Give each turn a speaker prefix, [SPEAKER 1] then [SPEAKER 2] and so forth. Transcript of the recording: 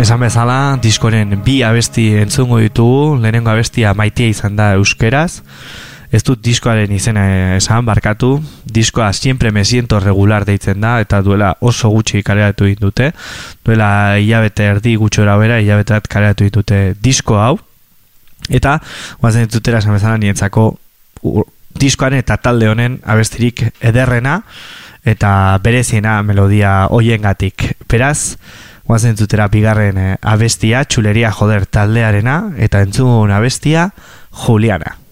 [SPEAKER 1] Esan bezala, diskoren bi abesti entzungo ditugu, lehenengo abestia Maitea izan da euskeraz, ez dut diskoaren izena esan, barkatu, diskoa Siempre me siento regular deitzen da, eta duela oso gutxi kaleratu ditute, duela hilabete erdi gutxora bera, hilabete bat kaleratu ditute disko hau, eta guazen ditutera esan bezala nientzako diskoaren eta talde honen abestirik ederrena, eta bereziena melodia hoiengatik. Beraz, guazen ditutera bigarren abestia, Txuleria Joder taldearena, eta entzun abestia, Juliana.